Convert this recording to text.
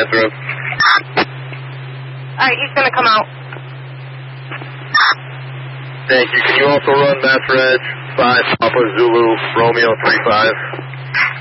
answer him. Alright, he's going to come out. Thank you. Can you also run Mass Red 5 Papa Zulu Romeo 35?